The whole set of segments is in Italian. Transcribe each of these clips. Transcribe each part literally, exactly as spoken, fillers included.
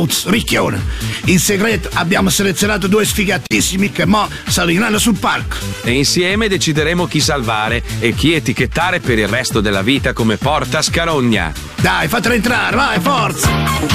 Outs, ricchione. In segreto abbiamo selezionato due sfigatissimi che mo saliranno sul palco. E insieme decideremo chi salvare e chi etichettare per il resto della vita come Porta Scarogna. Dai, fatelo entrare, vai, forza!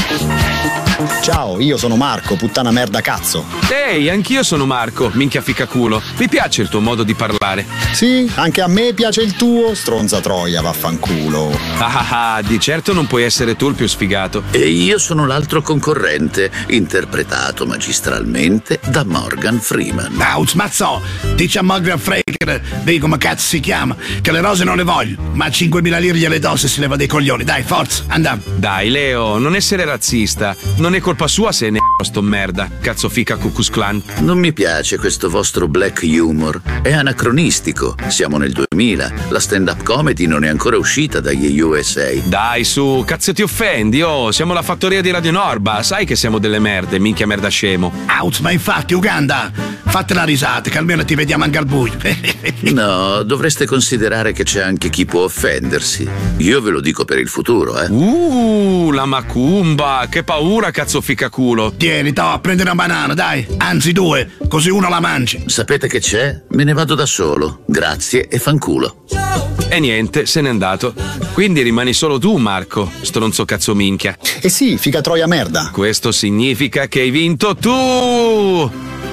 Ciao, io sono Marco, puttana merda cazzo. Ehi, anch'io sono Marco, minchia ficaculo. Mi piace il tuo modo di parlare. Sì, anche a me piace il tuo, stronza troia, vaffanculo. Ah ah ah, di certo non puoi essere tu il più sfigato. E io sono l'altro concorrente, interpretato magistralmente da Morgan Freeman. Outs, mazzo, dici a Morgan Freeman, vedi come cazzo si chiama, che le rose non le voglio, ma cinquemila lire gliele do se si leva dei coglioni. Dai, forza, andiamo. Dai, Leo, non essere razzista. Non è colpa sua se ne è sto merda. Cazzo fica Ku Klux Klan. Non mi piace questo vostro black humor. È anacronistico. Siamo nel duemila. La stand-up comedy non è ancora uscita dagli U S A. Dai, su, cazzo ti offendi? Oh, siamo la fattoria di Radio Norba. Sai che siamo delle merde, minchia merda scemo. Outs, ma infatti, Uganda, fate la risata, che almeno ti vediamo anche al buio. No, dovreste considerare che c'è anche chi può offendersi. Io ve lo dico per il futuro, eh. Uh, la macumba, che paura, cazzo ficaculo. Tieni, to, a prendere una banana, dai. Anzi, due, così uno la mangi. Sapete che c'è? Me ne vado da solo. Grazie e fanculo. E niente, se n'è andato. Quindi rimani solo tu, Marco, stronzo cazzo minchia. Eh sì, figa troia merda. Questo significa che hai vinto tu!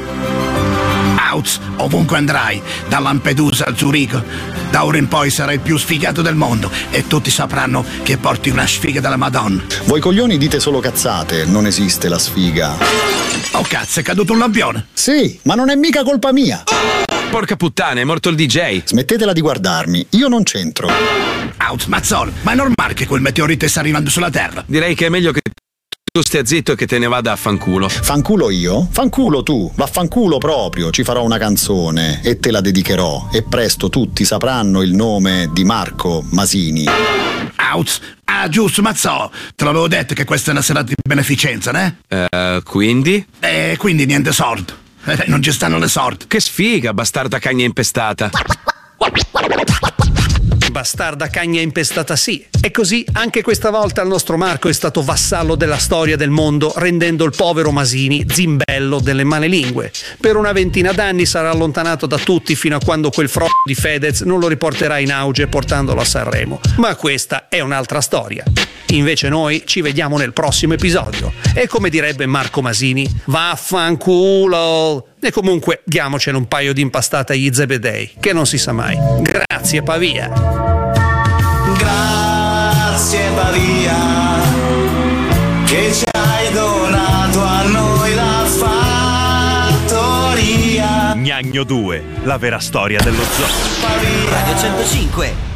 Outs, ovunque andrai, da Lampedusa a Zurigo, da ora in poi sarai il più sfigato del mondo e tutti sapranno che porti una sfiga della Madonna. Voi coglioni dite solo cazzate, non esiste la sfiga. Oh cazzo, è caduto un lampione. Sì, ma non è mica colpa mia. Porca puttana, è morto il D J. Smettetela di guardarmi, io non c'entro. Outs, Mazzol, ma è normale che quel meteorite sta arrivando sulla Terra? Direi che è meglio che tu stia zitto e che te ne vada a fanculo. Fanculo io? Fanculo tu, vaffanculo proprio. Ci farò una canzone e te la dedicherò e presto tutti sapranno il nome di Marco Masini. Outs, ah giusto, Mazzò, te l'avevo detto che questa è una serata di beneficenza, né? Uh, quindi? Eh, quindi niente sordo. Eh, non ci stanno le sordi. Che sfiga, bastarda cagna impestata. Bastarda cagna impestata sì. E così anche questa volta il nostro Marco è stato vassallo della storia del mondo, rendendo il povero Masini zimbello delle malelingue. Per una ventina d'anni sarà allontanato da tutti fino a quando quel fro di Fedez non lo riporterà in auge portandolo a Sanremo. Ma questa è un'altra storia. Invece noi ci vediamo nel prossimo episodio. E come direbbe Marco Masini, vaffanculo! E comunque diamocene un paio di impastate agli zebedei, che non si sa mai. Grazie Pavia! Grazie Pavia, che ci hai donato a noi la fattoria. Gnagno due, la vera storia dello zoo. Pavia. Radio centocinque.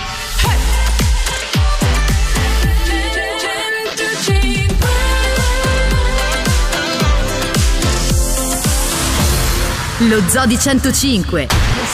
Lo Zoo di centocinque.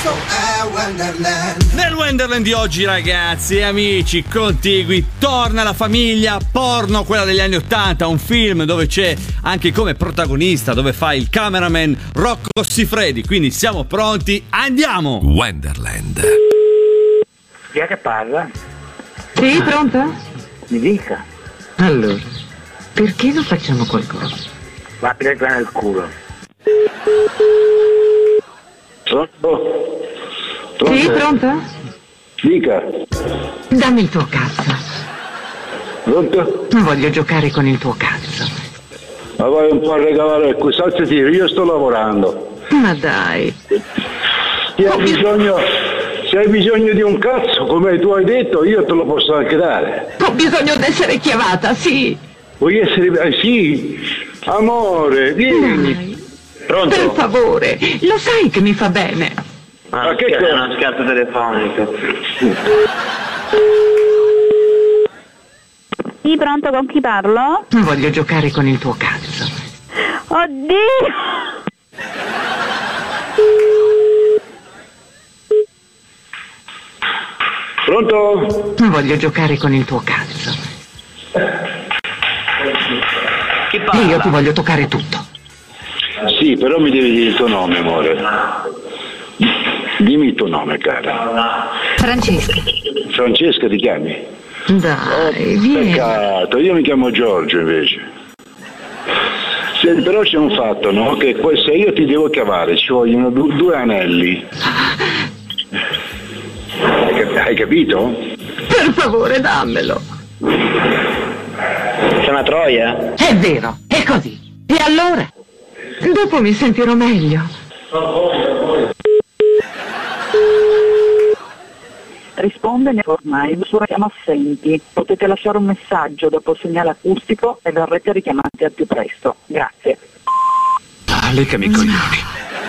Nel Wonderland di oggi, ragazzi e amici contigui, torna la famiglia porno, quella degli anni ottanta, un film dove c'è anche come protagonista, dove fa il cameraman Rocco Siffredi. Quindi siamo pronti, andiamo! Wonderland. Chi è che parla? Sì, pronto? Mi dica. Allora, perché non facciamo qualcosa? Va a prendere nel culo. Pronto? Pronto? Sì, pronto? Dica. Dammi il tuo cazzo. Pronto? Voglio giocare con il tuo cazzo. Ma vai un po' a regalare qui, salzati, io sto lavorando. Ma dai. Se hai bisogno, se hai bisogno di un cazzo, come tu hai detto, io te lo posso anche dare. Ho bisogno di essere chiamata, sì. Vuoi essere... Eh, sì. Amore, vieni. Dai. Pronto? Per favore, lo sai che mi fa bene. Ma, Ma che è una scarta telefonica? Sì, pronto, con chi parlo? Voglio giocare con il tuo cazzo. Oddio! Pronto? Voglio giocare con il tuo cazzo. Chi parla? Io ti voglio toccare tutto. Sì, però mi devi dire il tuo nome, amore. Dimmi il tuo nome, cara. Francesca. Francesca ti chiami? Dai, oh, vieni. Peccato, io mi chiamo Giorgio invece. Se, però c'è un fatto, no? Che se io ti devo chiavare ci vogliono du- due anelli. Hai, cap- hai capito? Per favore, dammelo. C'è una troia? È vero, è così. E allora? Dopo mi sentirò meglio. Risponde ormai su chiama assenti. Potete lasciare un messaggio dopo il segnale acustico e verrete richiamati al più presto. Grazie. Ah, lecami i coglioni.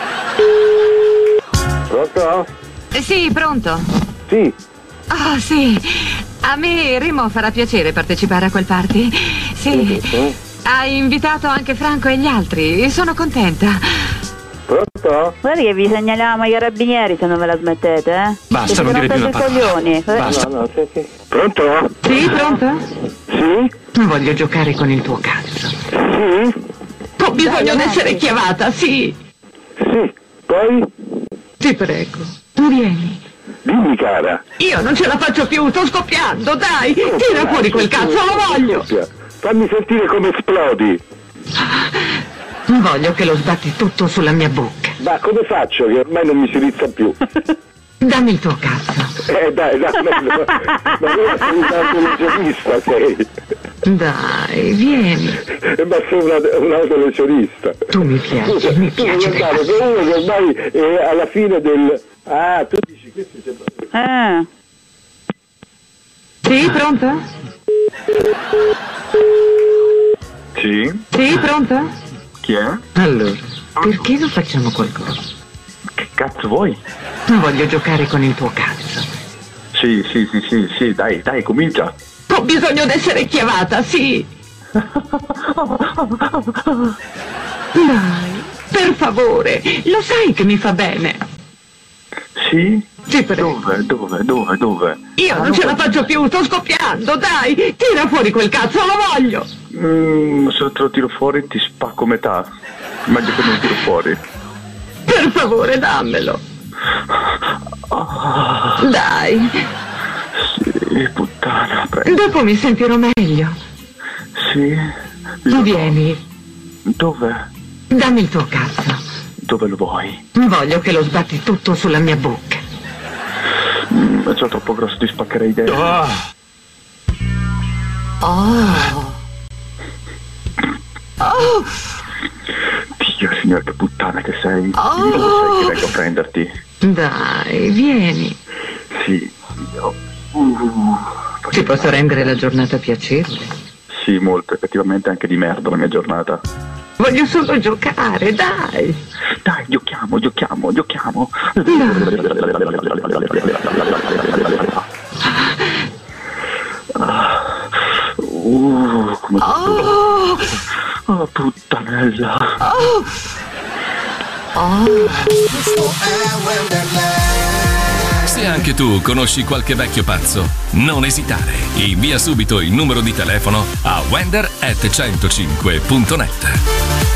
Pronto? Sì, pronto? Sì. Oh, sì. A me Remo farà piacere partecipare a quel party. Sì. Hai invitato anche Franco e gli altri. Sono contenta. Pronto? Guarda che vi segnaliamo ai carabinieri se non ve la smettete, eh? Basta, non dire più una parola. Basta. No, no, sì, sì. Pronto? Sì, pronto? Sì? Voglio giocare con il tuo cazzo. Sì? Ho bisogno di essere chiavata, sì. Sì. Poi? Ti prego, vieni. Dimmi, cara. Io non ce la faccio più, sto scoppiando, dai. Tira fuori quel cazzo, lo voglio. Fammi sentire come esplodi. Voglio che lo sbatti tutto sulla mia bocca. Ma come faccio che ormai non mi si rizza più? Dammi il tuo cazzo. Eh dai, dammelo. Ma io sei un autolesionista, sei. Dai, vieni. Eh, ma sei una, un autolesionista. Tu mi piaci, Scusa, mi tu piaci. devi andare con uno che ormai è alla fine del... Ah, tu dici questo sembra... Eh. Sì, pronto? Sì? Sì, pronto? Chi è? Allora, perché non facciamo qualcosa? Che cazzo vuoi? Voglio giocare con il tuo cazzo. Sì, sì, sì, sì, sì, dai, dai, comincia. Ho bisogno di essere chiavata, sì. Dai, per favore, lo sai che mi fa bene. Sì? Ti prego. Dove, dove, dove, dove? Io non ce la faccio più, sto scoppiando, dai, tira fuori quel cazzo, lo voglio. Mm, se te lo tiro fuori ti spacco metà. Meglio che non lo tiro fuori. Per favore, dammelo. Dai. Sì, puttana, prego. Dopo mi sentirò meglio. Sì? Vieni. Dove? Dammi il tuo cazzo. Dove lo vuoi? Voglio che lo sbatti tutto sulla mia bocca. Mm, è già troppo grosso, ti spaccherei i denti. Oh. Oh. Oh. Dio, signore, che puttana che sei. Oh. Dove sei che vengo a prenderti? Dai, vieni. Sì. Io... Uh, Ti posso rendere la giornata piacevole? Sì, molto, effettivamente anche di merda la mia giornata. Voglio solo giocare, dai. Dai, giochiamo, giochiamo, giochiamo. Uh, come oh. Oh, puttanella. Oh. Oh. Se anche tu conosci qualche vecchio pazzo, non esitare. Invia subito il numero di telefono a wender at centocinque punto net.